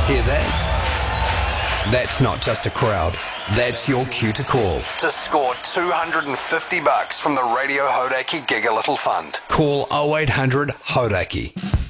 Hear that? That's not just a crowd. That's your cue to call to score $250 from the Radio Hauraki Gig a Little Fund. Call 0800 Hauraki.